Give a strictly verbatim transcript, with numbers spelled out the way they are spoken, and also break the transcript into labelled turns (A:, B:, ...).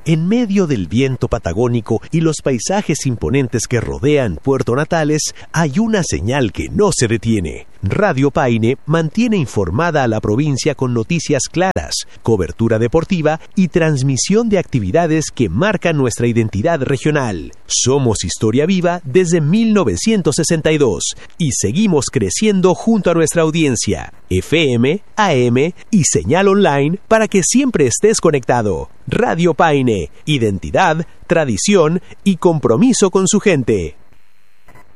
A: En medio del viento patagónico y los paisajes imponentes que rodean Puerto Natales, hay una señal que no se detiene. Radio Paine mantiene informada a la provincia con noticias claras, cobertura deportiva y transmisión de actividades que marcan nuestra identidad regional. Somos historia viva desde mil novecientos sesenta y dos y seguimos creciendo junto a nuestra audiencia, F M, A M y señal online para que siempre estés conectado. Radio Paine, identidad, tradición y compromiso con su gente.